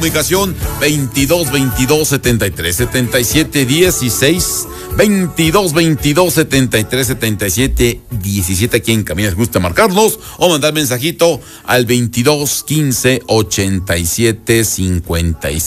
comunicación 22 22 73 77 16, 22 22 73 77 17. Aquí en cabina les gusta marcarnos o mandar mensajito al 22 15 87 56.